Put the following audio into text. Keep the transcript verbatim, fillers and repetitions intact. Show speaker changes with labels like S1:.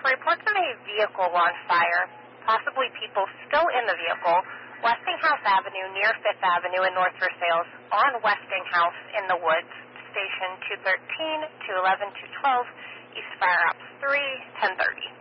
S1: Reports of a vehicle on fire, possibly people still in the vehicle, Westinghouse Avenue near Fifth Avenue in North Versailles, on Westinghouse in the Woods, Station two thirteen, two eleven, two twelve, East Fire Ops three, ten thirty.